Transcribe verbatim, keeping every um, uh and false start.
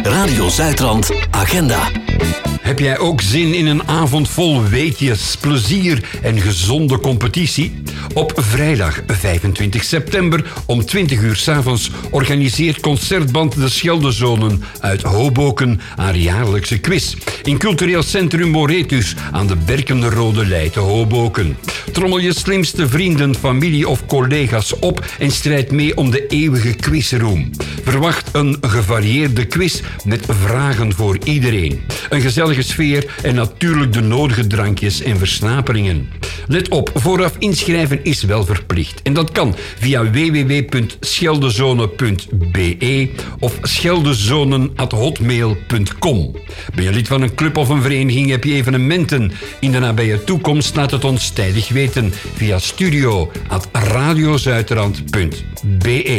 Radio Zuidrand Agenda. Heb jij ook zin in een avond vol weetjes, plezier en gezonde competitie? Op vrijdag vijfentwintig september om twintig uur 's avonds organiseert Concertband De Scheldezonen uit Hoboken een jaarlijkse quiz. In cultureel centrum Moretus aan de Berkenrode Lei te Hoboken. Trommel je slimste vrienden, familie of collega's op en strijd mee om de eeuwige quizroem. Verwacht een gevarieerde quiz met vragen voor iedereen. Een gezellige sfeer en natuurlijk de nodige drankjes en versnaperingen. Let op, vooraf inschrijven is wel verplicht. En dat kan via w w w punt scheldezone punt b e of scheldezonen at hotmail punt com. Ben je lid van een club of een vereniging, heb je evenementen in de nabije toekomst, laat het ons tijdig weten via studio at radiozuidrand punt b e.